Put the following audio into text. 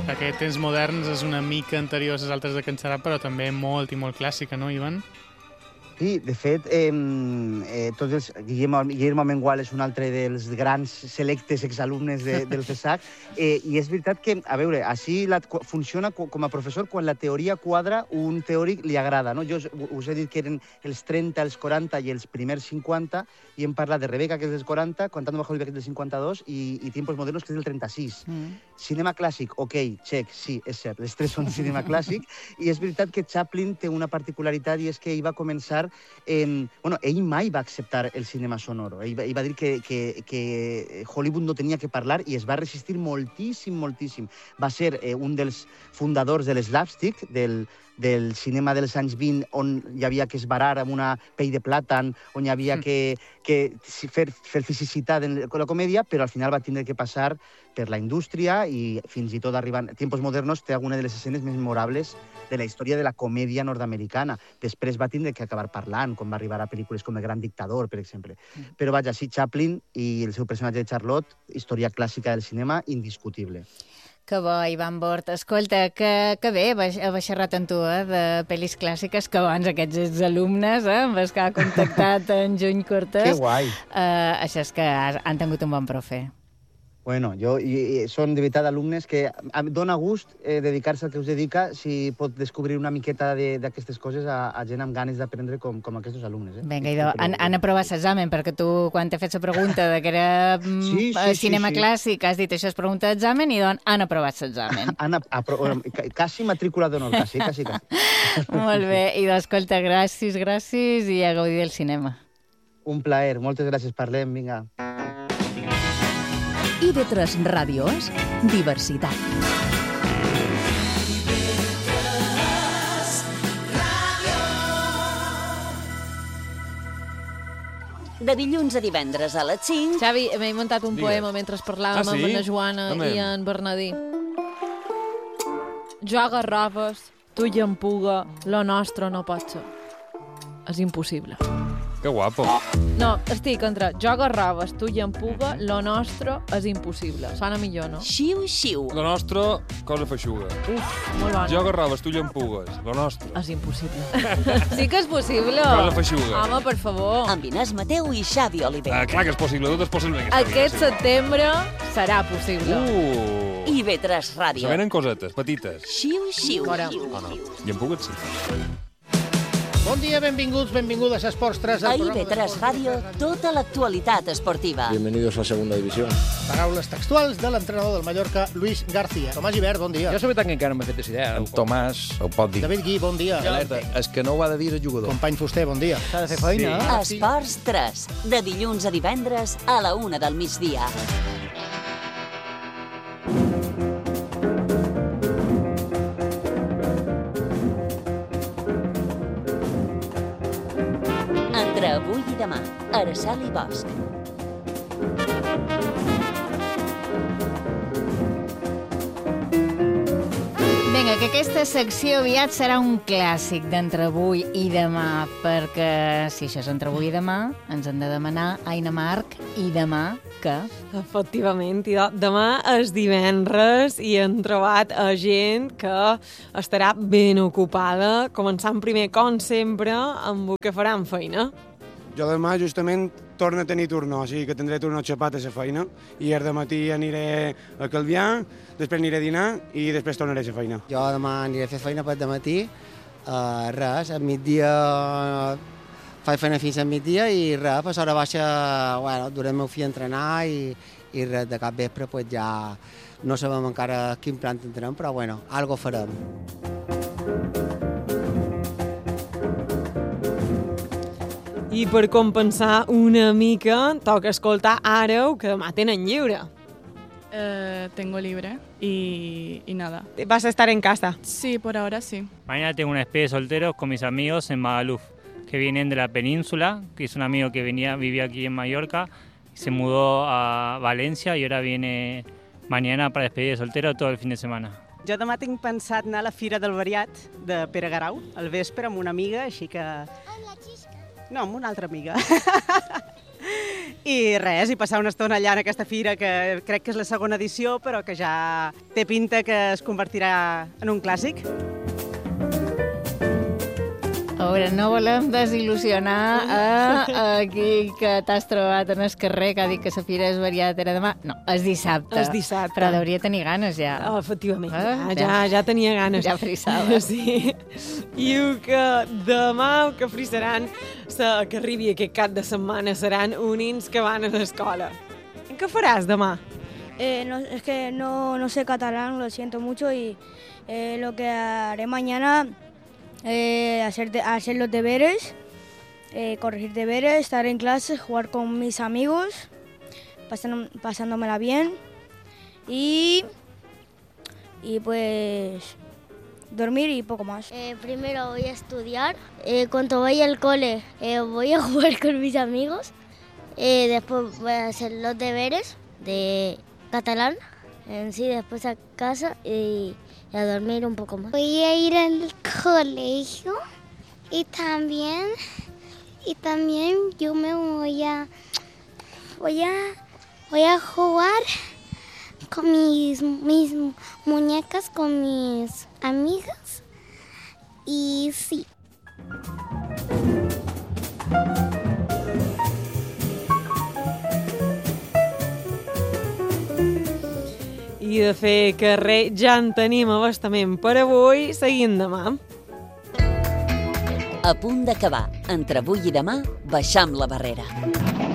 Aquest Temps moderns és una mica anterior a les altres de Can Xarop, però també molt i molt clàssica, no, Ivan? Sí, de fet, Guillermo Amengual és un altre dels grans selectes exalumnes del CESAC, i és veritat que, a veure, així funciona com a professor quan la teoria quadra, un teòric li agrada, no? Jo us he dit que eren els 30, els 40 i els primers 50, i hem parlat de Rebeca, que és dels 40, Contando bajo lluvia, que és del 52, i Tiempos modernos, que és del 36. Cinema clàssic, ok, check, sí, és cert, les tres són cinema clàssic, i és veritat que Chaplin té una particularitat, i és que ell va començar ell mai va acceptar el cinema sonoro. Ell va dir que Hollywood no tenia que parlar i es va resistir moltíssim. Va ser un dels fundadors de l'slapstick, del cinema dels anys 20, on hi havia que esbarar amb una pell de plàtan, on hi havia que fer fisicitat en la comèdia, però al final va tindre que passar per la indústria i fins i tot arribant... Tiempos modernos té alguna de les escenes més memorables de la història de la comèdia nord-americana. Després va tindre que acabar parlant, quan va arribar a pel·lícules com El gran dictador, per exemple. Però vaja, sí, Chaplin i el seu personatge de Charlotte, història clàssica del cinema, indiscutible. Que bo, Ivan Bort. Escolta, que bé haver xerrat amb tu, de pel·lis clàssiques, que abans aquests alumnes, amb els que ha contactat en Juny Cortés. Que guai. Això és que han tingut un bon profe. Bueno, són de veritat alumnes que em dona gust dedicar-se al que us dedica si pot descobrir una miqueta d'aquestes coses a gent amb ganes d'aprendre com aquests alumnes. Vinga, idò, han aprovat l'examen, perquè tu, quan t'he fet la pregunta de que era cinema clàssic, has dit això és pregunta d'examen, i doncs han aprovat l'examen. Quasi matrícula d'honor, quasi. Molt bé, i doncs, escolta, gràcies, i a gaudir del cinema. Un plaer, moltes gràcies, parlem, vinga. IB3 Ràdio és diversitat. De dilluns a divendres a les 5... Xavi, m'he muntat un poema mentre parlàvem amb la Joana i en Bernadí. Jo agarraves, tu i en Puga, lo nostre no pot ser. És impossible. Que guapo. No, estic entre jo agarraves, tu i en Puga, lo nostre és impossible. Sona millor, no? Xiu. Lo nostre, cosa feixuga. Uf, molt bona. Jo agarraves, tu llampugues. Lo nostre. És impossible. Sí que és possible. Cosa feixuga. Home, per favor. Amb Inés Mateu i Xavi Oliver. Clar que és possible, tot és possible. Aquest setembre serà possible. IB3 Ràdio. Se venen cosetes, petites. Xiu. Oh, no. Llampugues sí. Bon dia, benvingudes a Esports 3. A IB3 Ràdio, tota l'actualitat esportiva. Bienvenidos a Segunda División. Paraules textuals de l'entrenador del Mallorca, Luis García. Tomàs Gibert, bon dia. Jo la veritat que encara no m'he fet decidir. En Tomàs ho pot dir. David Gui, bon dia. Alerta, és que no ho ha de dir el jugador. Company Fuster, bon dia. S'ha de fer feina, Sí. Esports 3, de dilluns a divendres a la 1 del migdia. Entre avui i demà, Araceli Bosch. Vinga, que aquesta secció aviat serà un clàssic d'entre avui i demà, perquè si això és entre avui i demà, ens han de demanar, Aina Marc, i demà què? Efectivament, i demà és divendres i hem trobat a gent que estarà ben ocupada, començant primer, com sempre, amb el que faran feina. Jo demà justament torno a tenir turno, o sigui que tindré turno xapat a la feina i el dematí aniré a Calvià, després aniré a dinar i després tornaré a la feina. Jo demà aniré a fer feina per dematí, res, a migdia faig feina fins a migdia i res, pues hora baixa, duré el meu fill a entrenar i res, de cap vespre pues ja no sabem encara quin plan tindrem, però algo farem. I per compensar una mica, toca escoltar Àreu, que demà tenen lliure. Tengo libre y nada. ¿Vas a estar en casa? Sí, por ahora sí. Mañana tengo una despedida de solteros con mis amigos en Magaluf, que vienen de la península, que es un amigo que vivía aquí en Mallorca, se mudó a Valencia y ahora viene mañana para despedida de soltero todo el fin de semana. Jo demà tinc pensat anar a la Fira del Variat de Pere Garau, al vespre, amb una amiga, així que... No, amb una altra amiga. i res, i passar una estona allà en aquesta fira, que crec que és la segona edició, però que ja té pinta que es convertirà en un clàssic. A veure, no volem desil·lusionar a qui que t'has trobat en el carrer que ha dit que la fira és variat era demà. No, és dissabte. És dissabte. Però hauria tenir ganes ja. Efectivament, ja tenia ganes. Ja frissava. Sí. I el que demà el que frissaran que arribi aquest cap de setmana seran unins que van a l'escola. Què faràs demà? No, es que no sé catalán, lo siento mucho, y lo que haré mañana hacer los deberes, corregir deberes, estar en clase, jugar con mis amigos, pasándomela bien y pues dormir y poco más. Primero voy a estudiar, cuando vaya al cole voy a jugar con mis amigos, después voy a hacer los deberes de catalán, en sí, después a casa y a dormir un poco más. Voy a ir al colegio y también yo me voy a jugar con mis muñecas, con mis amigas y sí. I de fer carrer ja en tenim abastament per avui. Seguim demà. A punt d'acabar. Entre avui i demà, baixam la barrera.